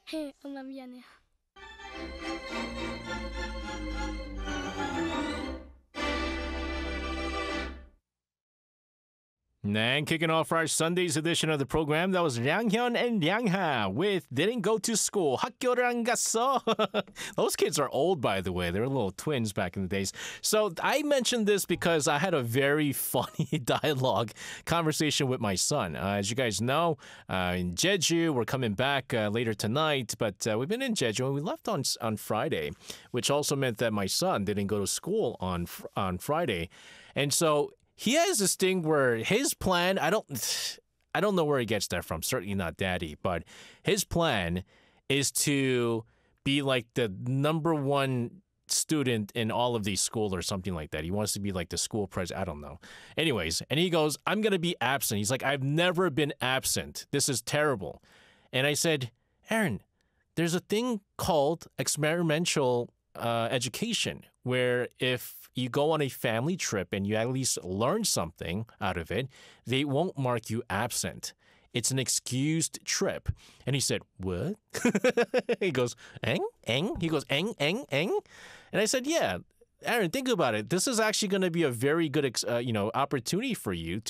엄마 미안해요. And kicking off our Sunday's edition of the program, that was Hyun and Ha with Didn't Go to School. 학교를 안 갔어. Those kids are old, by the way. They're little twins back in the days. So I mentioned this because I had a very funny dialogue conversation with my son. As you guys know, in Jeju, we're coming back later tonight, but we've been in Jeju and we left on Friday, which also meant that my son didn't go to school on Friday. And so he has this thing where his plan, I don't know where he gets that from, certainly not daddy, but his plan is to be like the number one student in all of these schools or something like that. He wants to be like the school president. I don't know. Anyways, and he goes, I'm going to be absent. He's like, I've never been absent. This is terrible. And I said, Aaron, there's a thing called experiential education where if you go on a family trip and you at least learn something out of it, they won't mark you absent. It's an excused trip. And he said, what? He goes, eng, eng? He goes, eng, eng, eng? And I said, yeah, Aaron, think about it. This is actually going to be a very good, opportunity for you